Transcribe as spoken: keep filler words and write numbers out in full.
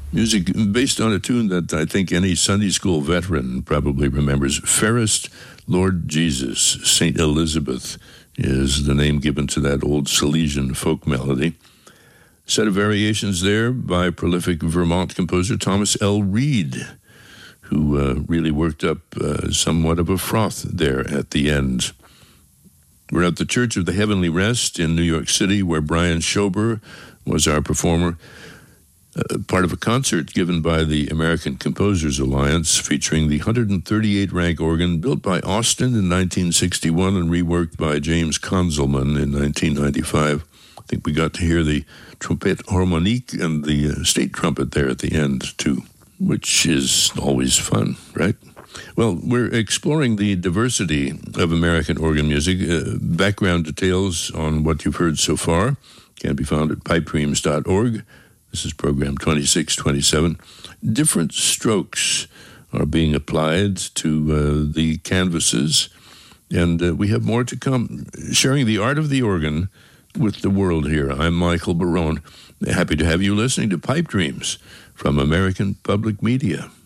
Music based on a tune that I think any Sunday school veteran probably remembers. Fairest Lord Jesus, Saint Elizabeth is the name given to that old Silesian folk melody. Set of variations there by prolific Vermont composer Thomas L. Reed, who uh, really worked up uh, somewhat of a froth there at the end. We're at the Church of the Heavenly Rest in New York City, where Brian Schober was our performer. Uh, part of a concert given by the American Composers Alliance featuring the one hundred thirty-eight rank organ built by Austin in nineteen sixty-one and reworked by James Konzelman in nineteen ninety-five. I think we got to hear the trompette harmonique and the uh, state trumpet there at the end, too, which is always fun, right? Well, we're exploring the diversity of American organ music. Uh, background details on what you've heard so far can be found at pipe dreams dot org. This is program twenty-six twenty-seven. Different strokes are being applied to uh, the canvases, and uh, we have more to come, sharing the art of the organ with the world here. I'm Michael Barone. Happy to have you listening to Pipe Dreams from American Public Media.